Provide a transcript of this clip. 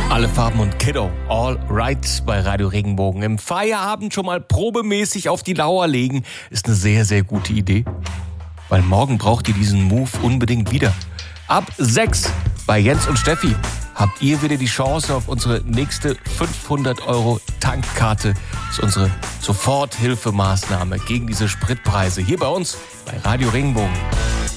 Alle Farben und Kiddo, all right bei Radio Regenbogen. Im Feierabend schon mal probemäßig auf die Lauer legen, ist eine sehr, sehr gute Idee. Weil morgen braucht ihr diesen Move unbedingt wieder. Ab 6 bei Jens und Steffi habt ihr wieder die Chance auf unsere nächste 500 € Tankkarte. Das ist unsere Soforthilfemaßnahme gegen diese Spritpreise hier bei uns bei Radio Regenbogen.